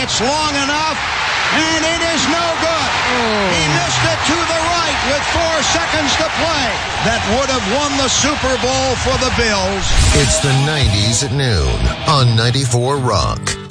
It's long enough, and it is no good. He missed it to the right with 4 seconds to play. That would have won the Super Bowl for the Bills. It's the 90s at noon on 94 Rock.